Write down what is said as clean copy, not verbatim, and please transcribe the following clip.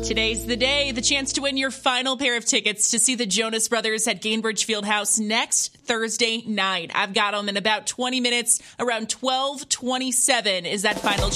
Today's the day, the chance to win your final pair of tickets to see the Jonas Brothers at Gainbridge Fieldhouse next Thursday night. I've got them in about 20 minutes. Around 12:27 is that final